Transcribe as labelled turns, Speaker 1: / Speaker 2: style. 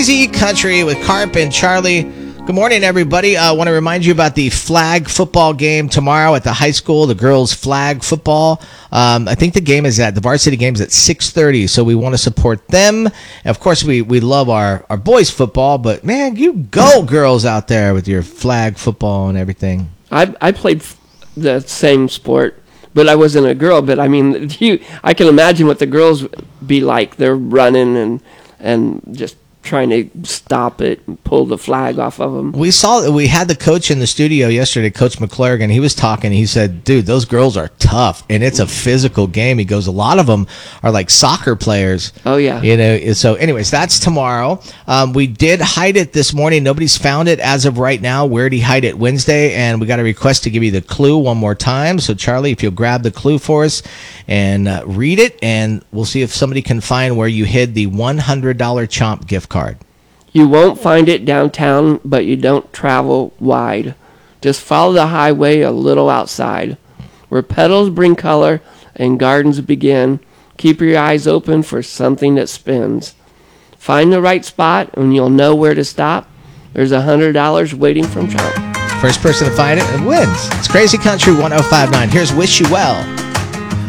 Speaker 1: Crazy Country with Carp and Charlie. Good morning, everybody. I want to remind you about the flag football game tomorrow at the high school, the girls' flag football. I think the varsity game is at 6:30, so we want to support them. And of course, we love our boys' football, but, man, you go, girls, out there with your flag football and everything.
Speaker 2: I played the same sport, but I wasn't a girl. But, I mean, I can imagine what the girls be like. They're running and just trying to stop it and pull the flag off of them.
Speaker 1: We had the coach in the studio yesterday, Coach McClurgan. He was talking. He said, dude, those girls are tough, and it's a physical game. He goes, a lot of them are like soccer players.
Speaker 2: Oh, yeah.
Speaker 1: So anyways, that's tomorrow. We did hide it this morning. Nobody's found it as of right now. Where did he hide it Wednesday? And we got a request to give you the clue one more time. So, Charlie, if you'll grab the clue for us and read it, and we'll see if somebody can find where you hid the $100 Chomp gift card.
Speaker 2: You won't find it downtown, but you don't travel wide. Just follow the highway a little outside. Where petals bring color and gardens begin, keep your eyes open for something that spins. Find the right spot and you'll know where to stop. There's $100 waiting from Chomp.
Speaker 1: First person to find it wins. It's Crazy Country 105.9. Here's Wish You Well.